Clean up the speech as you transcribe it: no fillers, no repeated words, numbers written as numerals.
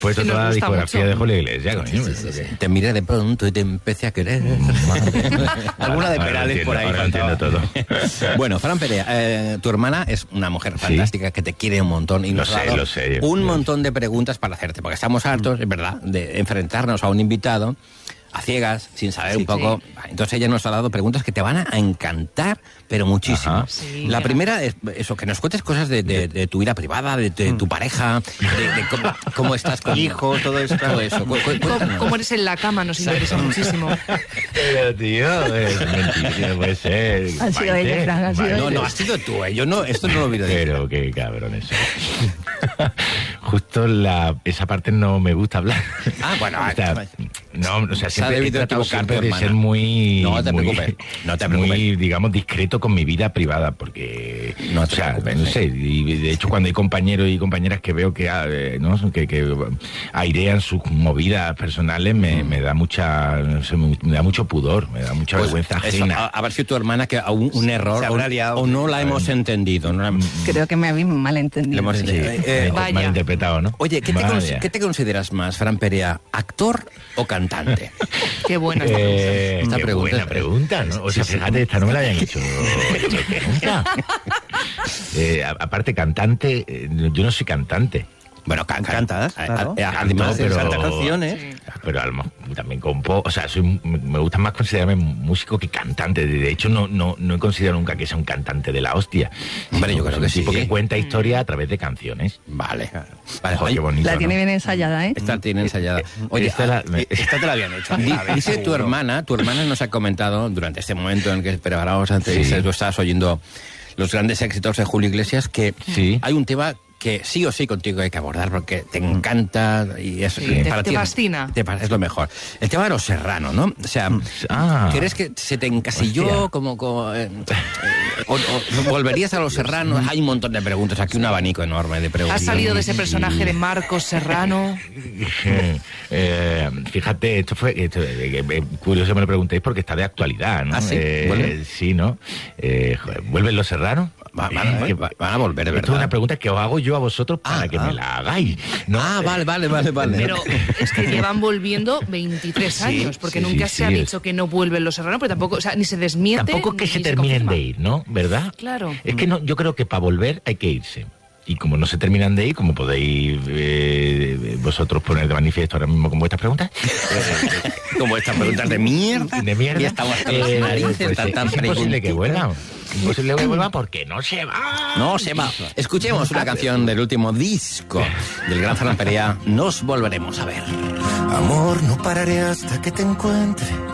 puesto toda la discografía de Julio Iglesias, coño. Sí. Te miré de pronto y te empecé a querer. Alguna de Perales por ahí. Ahora entiendo todo. Bueno, Fran Perea, tu hermana es una mujer fantástica que te quiere un montón y nos ha dado un montón de preguntas para hacerte, porque estamos hartos, es verdad, de enfrentarnos a un invitado a ciegas, sin saber un poco. Entonces ella nos ha dado preguntas que te van a encantar, pero muchísimo. Sí, la primera es eso, que nos cuentes cosas de tu vida privada, de tu pareja, de cómo estás con hijos, todo eso. ¿Cómo eres en la cama? Nos interesa muchísimo. Pero, tío, es mentira, puede ser. Ha sido ella, Fran, ha sido ella. No, has sido tú, yo no, esto no lo olvido de Pero qué cabrón eso. Justo esa parte no me gusta hablar. Ah, bueno, siempre he tratado de ser muy... No te preocupes. Muy, digamos, discreto con mi vida privada, porque... No sé, y de hecho cuando hay compañeros y compañeras que veo que airean sus movidas personales, me da me da mucho pudor, me da mucha vergüenza ajena. A ver si tu hermana, que un error o no la hemos entendido. Creo que me habéis malentendido. Malinterpretado, ¿no? Oye, ¿qué te consideras más, Fran Perea, actor o cantante? Qué buena esta pregunta. Buena pregunta, ¿no? O sea, fíjate, esta no me la habían hecho nunca. Aparte, cantante, yo no soy cantante. Bueno, cantas, claro. Además, pero cantas canciones. Pero también compongo, o sea, me gusta más considerarme músico que cantante. De hecho, no he considerado nunca que sea un cantante de la hostia. Hombre, yo creo que sí. Porque cuenta historia a través de canciones. Vale. Qué bonito, la tiene bien ensayada, ¿eh? Esta tiene ensayada. Oye, esta te la habían hecho. Dice tu hermana nos ha comentado durante este momento en el que preparábamos antes, tú estabas oyendo los grandes éxitos de Julio Iglesias, que hay un tema que sí o sí contigo hay que abordar porque te encanta y es para te ti fascina. Es lo mejor. El tema de Los Serrano, ¿no? O sea, ¿crees que se te encasilló como o volverías a Los Serranos? Hay un montón de preguntas, aquí un abanico enorme de preguntas. ¿Has salido de ese personaje de Marcos Serrano? Fíjate, esto curioso me lo preguntéis porque está de actualidad, ¿no? ¿Ah, sí? Sí, ¿no? ¿Vuelven Los Serranos? Van a volver, ¿verdad? Esto es una pregunta que os hago yo a vosotros para que me la hagáis, ¿no? Vale. Pero es que llevan volviendo 23 años, porque nunca se ha dicho que no vuelven Los Serrano, pero tampoco, o sea, ni se desmiente. Tampoco que se terminen de ir, ¿no? ¿Verdad? Claro. Es que yo creo que para volver hay que irse. Y como no se terminan de ir, como podéis vosotros poner de manifiesto ahora mismo con vuestras preguntas, como estas preguntas de mierda. Y estamos hasta las narices, es imposible que vuelvan. Imposible que vuelvan porque no se va. No se va. Escuchemos una canción del último disco del gran Fran Perea, Nos volveremos a ver. Amor, no pararé hasta que te encuentre.